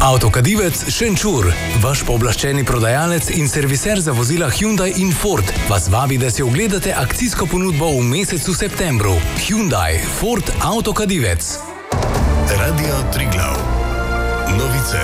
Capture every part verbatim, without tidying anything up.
Avtokadivec Šenčur, vaš pooblaščeni prodajalec in serviser za vozila Hyundai in Ford, vas vabi, da si ogledate akcijsko ponudbo v mesecu septembru. Hyundai, Ford, Avtokadivec. Radio Triglav. Novice.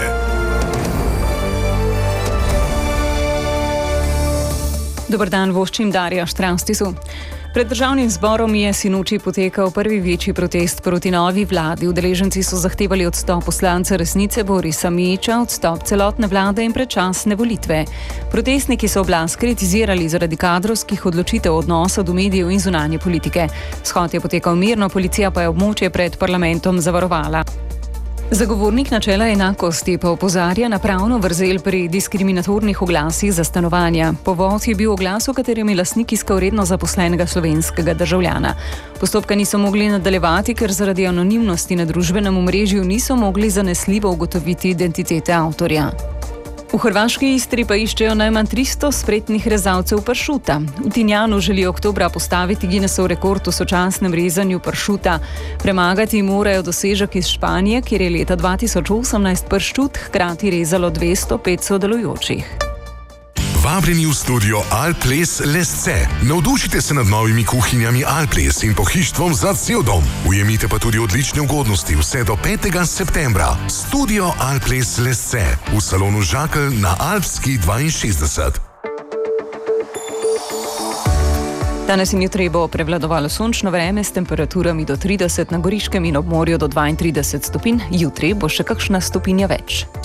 Dober dan, voščim Darja Štravstisu. Pred državnim zborom je sinoči potekal prvi večji protest proti novi vladi. Udeleženci so zahtevali odstop poslanca Resnice Borisa Mijića, odstop celotne vlade in predčasne volitve. Protestniki so oblast kritizirali zaradi kadrovskih odločitev odnosa do medijev in zunanje politike. Shod je potekal mirno, policija pa je območje pred parlamentom zavarovala. Zagovornik načela enakosti pa opozarja na pravno vrzel pri diskriminatornih oglasih za stanovanja. Povod je bil oglas, v katerem je lastnik iskal redno zaposlenega slovenskega državljana. Postopka niso mogli nadaljevati, ker zaradi anonimnosti na družbenem omrežju niso mogli zanesljivo ugotoviti identitete avtorja. V hrvaški Istri pa iščejo najmanj tristo spretnih rezalcev pršuta. V Tinjanu želijo oktobra postaviti Guinnessov rekord v sočasnem rezanju pršuta. Premagati morajo dosežek iz Španije, kjer je leta dva tisoč osemnajst pršut hkrati rezalo dvesto pet sodelujočih. Vabljeni v studio Alples Lesce. Navdušite se nad novimi kuhinjami Alples in pohištvom za cel dom. Ujemite pa tudi odlične ugodnosti vse do petega septembra. Studio Alples Lesce v salonu Žakelj na Alpski dvainšestdeset. Danes in jutri bo prevladovalo sončno vreme s temperaturami do trideset, na Goriškem in ob morju do dvaintrideset stopinj. Jutri bo še kakšna stopinja več.